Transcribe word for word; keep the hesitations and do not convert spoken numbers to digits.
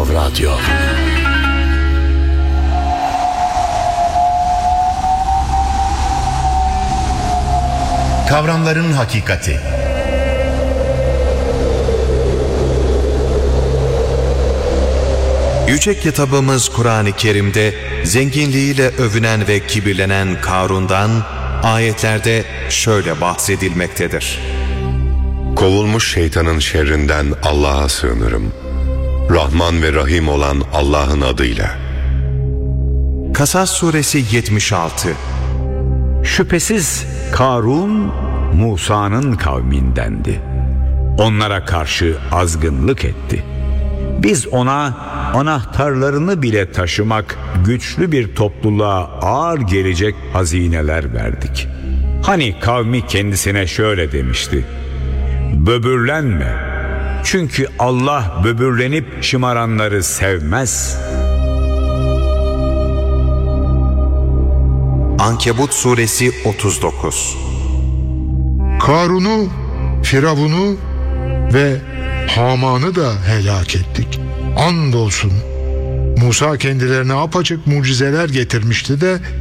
Radyo. Kavramların hakikati. Yüce kitabımız Kur'an-ı Kerim'de zenginliğiyle övünen ve kibirlenen Karun'dan ayetlerde şöyle bahsedilmektedir. Kovulmuş şeytanın şerrinden Allah'a sığınırım. Rahman ve Rahim olan Allah'ın adıyla. Kasas suresi yetmiş altı. Şüphesiz Karun Musa'nın kavmindendi. Onlara karşı azgınlık etti. Biz ona anahtarlarını bile taşımak güçlü bir topluluğa ağır gelecek hazineler verdik. Hani kavmi kendisine şöyle demişti: böbürlenme, çünkü Allah böbürlenip şımaranları sevmez. Ankebut suresi otuz dokuz. Karun'u, Firavun'u ve Haman'ı da helak ettik. Andolsun Musa kendilerine apaçık mucizeler getirmişti de